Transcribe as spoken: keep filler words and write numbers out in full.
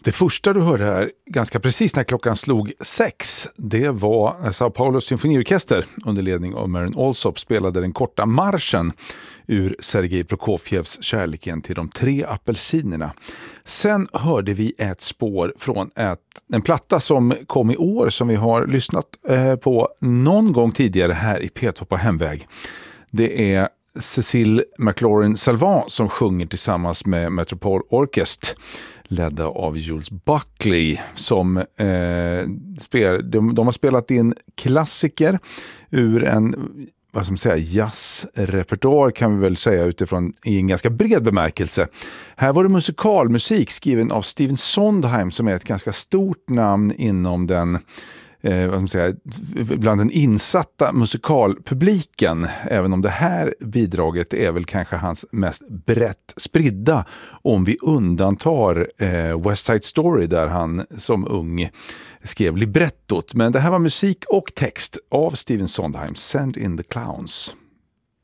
Det första du hörde här, ganska precis när klockan slog sex, det var Sao Paulos symfoniorkester under ledning av Marin Alsop spelade den korta marschen ur Sergej Prokofjevs Kärleken till de tre apelsinerna. Sen hörde vi ett spår från ett, en platta som kom i år som vi har lyssnat eh, på någon gång tidigare här i P två på hemväg. Det är Cécile McLaurin-Salvant som sjunger tillsammans med Metropole Orchestra ledda av Jules Buckley som eh, spel, de, de har spelat in klassiker ur en vad ska man säga, jazzrepertoar kan vi väl säga utifrån i en ganska bred bemärkelse. Här var det musikalmusik skriven av Stephen Sondheim som är ett ganska stort namn inom den Eh, vad ska man säga, bland den insatta musikalpubliken, även om det här bidraget är väl kanske hans mest brett spridda om vi undantar eh, West Side Story där han som ung skrev librettot. Men det här var musik och text av Stephen Sondheim, Send in the Clowns.